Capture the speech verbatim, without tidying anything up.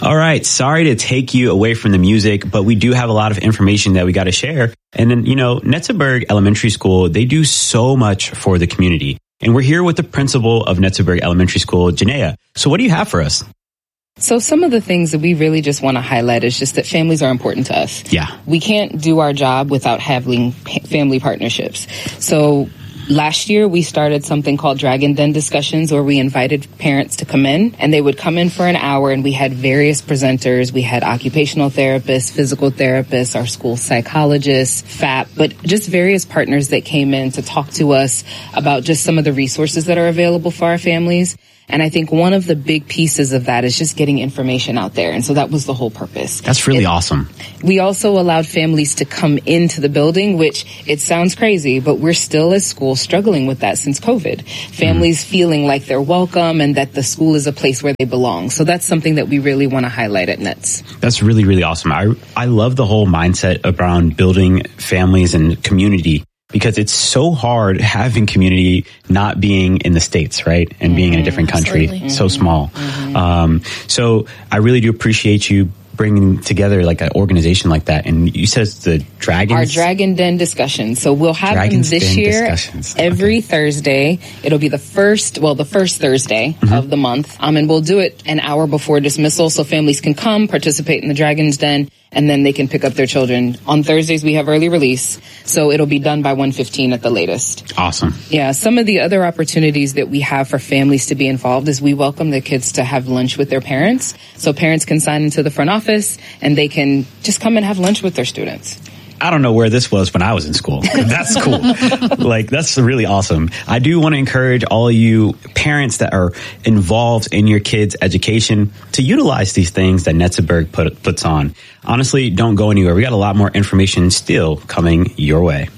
All right. Sorry to take you away from the music, but we do have a lot of information that we got to share. And then, you know, Netzeburg Elementary School, they do so much for the community. And we're here with the principal of Netzeburg Elementary School, Janaea. So what do you have for us? So some of the things that we really just want to highlight is just that families are important to us. Yeah. We can't do our job without having family partnerships. So last year, we started something called Dragon Den discussions, where we invited parents to come in, and they would come in for an hour, and we had various presenters. We had occupational therapists, physical therapists, our school psychologists, F A P, but just various partners that came in to talk to us about just some of the resources that are available for our families. And I think one of the big pieces of that is just getting information out there. And so that was the whole purpose. That's really it, awesome. We also allowed families to come into the building, which it sounds crazy, but we're still as schools struggling with that since COVID. Families mm. feeling like they're welcome and that the school is a place where they belong. So that's something that we really want to highlight at Nets. That's really, really awesome. I, I love the whole mindset around building families and community, because it's so hard having community not being in the States, right? And mm-hmm. being in a different country, mm-hmm. so small. Mm-hmm. Um, so I really do appreciate you bringing together like an organization like that. And you said it's the Dragons? Our Dragon Den discussions. So we'll have Dragons them this Den year every okay. Thursday. It'll be the first, well, the first Thursday mm-hmm. of the month. Um, and we'll do it an hour before dismissal so families can come participate in the Dragons Den, and then they can pick up their children. On Thursdays, we have early release, so it'll be done by one fifteen at the latest. Awesome. Yeah, some of the other opportunities that we have for families to be involved is we welcome the kids to have lunch with their parents. So parents can sign into the front office, and they can just come and have lunch with their students. I don't know where this was when I was in school. That's cool. Like, that's really awesome. I do want to encourage all of you parents that are involved in your kids' education to utilize these things that Netzeburg put, puts on. Honestly, don't go anywhere. We got a lot more information still coming your way.